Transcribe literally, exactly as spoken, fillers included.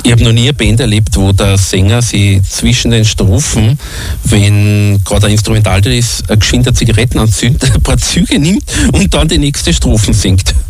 Ich habe noch nie eine Band erlebt, wo der Sänger sich zwischen den Strophen, wenn gerade ein Instrumental da ist, eine geschwinde Zigaretten anzündet, ein paar Züge nimmt und dann die nächste Strophen singt.